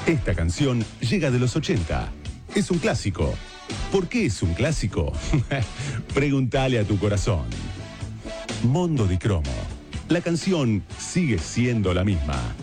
Esta canción llega de los 80. Es un clásico. ¿Por qué es un clásico? Pregúntale a tu corazón. Mondo di Cromo. La canción sigue siendo la misma.